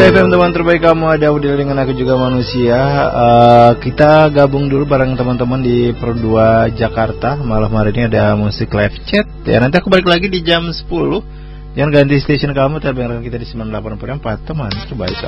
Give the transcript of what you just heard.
FM teman terbaik kamu, ada Udil dengan aku juga manusia. Kita gabung dulu bareng teman-teman di Pro 2 Jakarta. Malam hari ini ada musik live chat. Ya nanti aku balik lagi di jam 10. Jangan ganti station kamu, tapi kita di 98.4 teman terbaik.